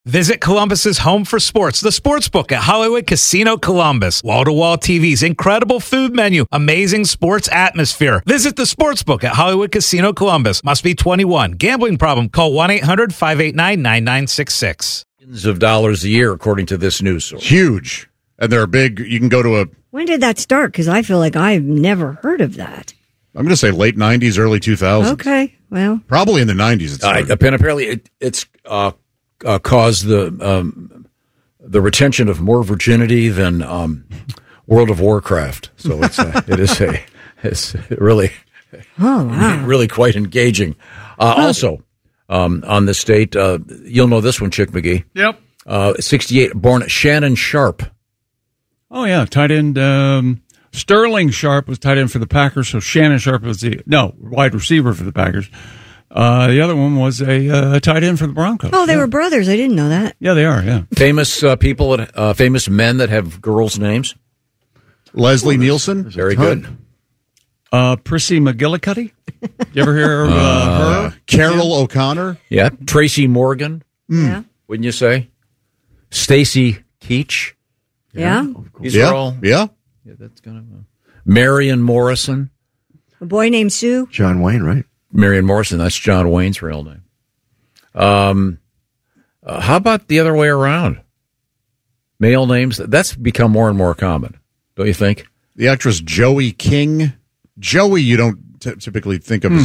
Visit Columbus's home for sports, the Sportsbook at Hollywood Casino Columbus. Wall-to-wall TVs, incredible food menu, amazing sports atmosphere. Visit the Sportsbook at Hollywood Casino Columbus. Must be 21. Gambling problem? Call 1-800-589-9966. Millions of dollars a year, according to this news source. Huge. And they're big. You can go to a... When did that start? Because I feel like I've never heard of that. I'm going to say late 90s, early 2000s. Okay, well. Probably in the 90s. Apparently, it's caused the retention of more virginity than World of Warcraft. So it's really really quite engaging. Also, on the state, you'll know this one, Chick McGee. Yep. 68, born Shannon Sharp. Oh yeah, tight end. Sterling Sharp was tight end for the Packers, so Shannon Sharp was wide receiver for the Packers. The other one was a tight end for the Broncos. Oh, they were brothers. I didn't know that. Yeah, they are, yeah. Famous people, famous men that have girls' names. Leslie Nielsen. Very good. Prissy McGillicuddy. You ever hear of her? Carol O'Connor. Yeah. Tracy Morgan. Yeah. Wouldn't you say? Stacy Keach. Yeah. These are all. Yeah. Yeah, that's kind of. Marion Morrison. A boy named Sue. John Wayne, right? Marion Morrison, that's John Wayne's real name. How about the other way around? Male names, that's become more and more common, don't you think? The actress Joey King. Joey, you don't typically think of as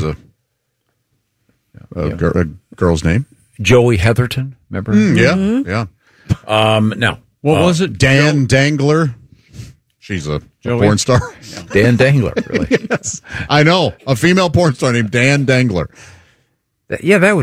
a girl's name. Joey Heatherton, remember? Yeah. Now, what was it? Dan Dangler. She's a porn star. Dan Dangler, really? Yes. I know. A female porn star named Dan Dangler. That's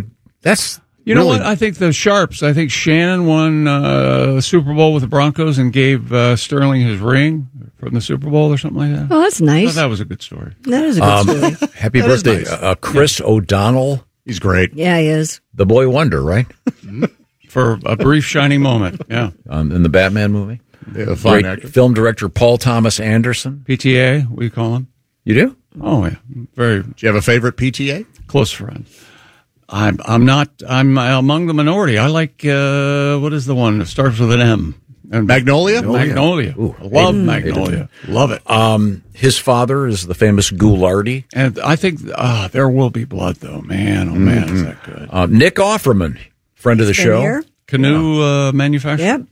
You know what? I think the Sharps, I think Shannon won the Super Bowl with the Broncos and gave Sterling his ring from the Super Bowl or something like that. Oh, that's nice. I thought that was a good story. That is a good story. Happy birthday, Chris O'Donnell. He's great. Yeah, he is. The boy wonder, right? For a brief, shining moment, yeah. In the Batman movie. Yeah, fine Great film director Paul Thomas Anderson. PTA, we call him. You do? Oh, yeah. Very. Do you have a favorite PTA? Close friend. I'm among the minority. I like, what is the one that starts with an M? And Magnolia? Magnolia. Ooh, love Magnolia. Love it. His father is the famous Ghoulardi. And I think There Will Be Blood, though. Man, oh, man, is that good. Nick Offerman, friend of the show. Here? Canoe manufacturer. Yep.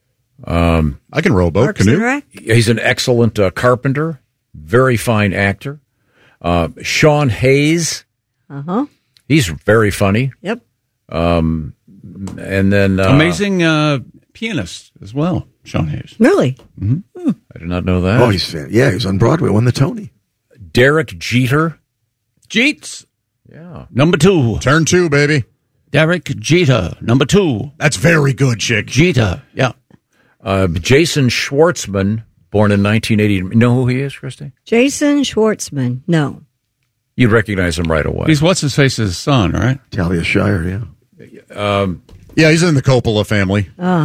I can row a boat. Parks and Canoe. Rec. He's an excellent carpenter, very fine actor. Sean Hayes. Uh-huh. He's very funny. Yep. And then Amazing pianist as well, Sean Hayes. Really? I did not know that. Oh, he was on Broadway, won the Tony. Derek Jeter. Jeets. Yeah. Number 2. Turn 2, baby. Derek Jeter. Number 2. That's very good, chick. Jeter. Yeah. Jason Schwartzman, born in 1980. You know who he is, Christy? Jason Schwartzman. No. You'd recognize him right away. He's what's-his-face's son, right? Talia Shire, yeah. Yeah, he's in the Coppola family.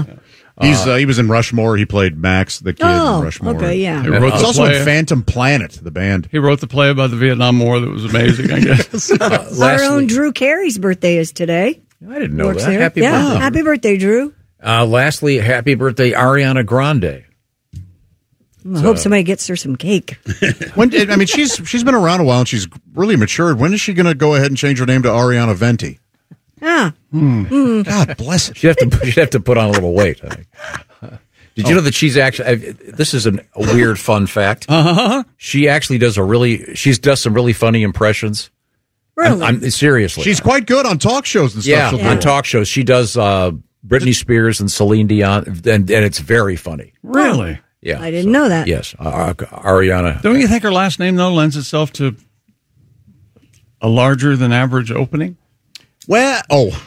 He was in Rushmore. He played Max, the kid in Rushmore. Okay, yeah. He wrote He's the also play. in Phantom Planet, the band. He wrote the play about the Vietnam War that was amazing, I guess. Our own Drew Carey's birthday is today. I didn't know Works that. there. Happy yeah, birthday. happy birthday, Drew. Lastly, happy birthday, Ariana Grande. I hope somebody gets her some cake. She's been around a while and she's really matured. When is she going to go ahead and change her name to Ariana Venti? God bless it. She'd have to put on a little weight, I think. Did you know that she's actually? This is a weird fun fact. She actually does some really funny impressions. Really? Seriously. She's quite good on talk shows and stuff. Yeah, on talk shows. She does Britney Spears and Celine Dion, and it's very funny. Really? Yeah. I didn't know that. Yes. Ariana. Don't you think her last name, though, lends itself to a larger than average opening? Well,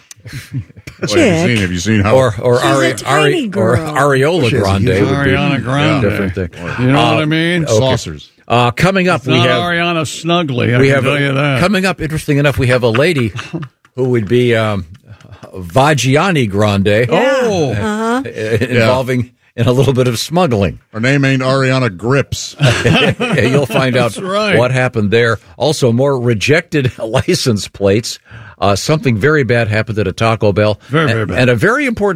have you seen how? Or She's a tiny girl. Ariola Grande. Ariana Grande. Different thing. You know what I mean? Okay. Saucers. Coming up, It's not Ariana Snuggly, I can tell you that. Coming up, interesting enough, we have a lady who would be Vagiani Grande. Yeah. Involving in a little bit of smuggling. Her name ain't Ariana Grips. You'll find out what happened there. Also, more rejected license plates. Something very bad happened at a Taco Bell. Very, very bad. And a very important